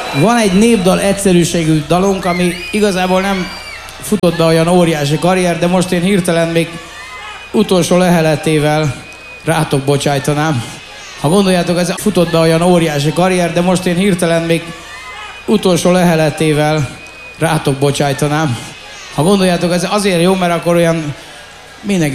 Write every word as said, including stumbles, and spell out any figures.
Van egy népdal egyszerűségű dalunk, ami igazából nem futott be olyan óriási karrier, de most én hirtelen még utolsó leheletével rátok bocsájtanám. Ha gondoljátok, ez futott be olyan óriási karrier, de most én hirtelen még utolsó leheletével rátok bocsájtanám. Ha gondoljátok, ez azért jó, mert akkor olyan mindenki